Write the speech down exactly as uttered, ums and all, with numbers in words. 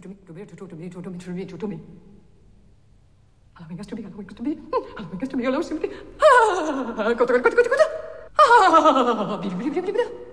to me, to me, to me, to me, to me, to me. Allowing us to be, allowing us to be, allowing us to be, allowing us to be. Ah, kota, kota, kota, kota. Ah, bili, bili, bili, bili.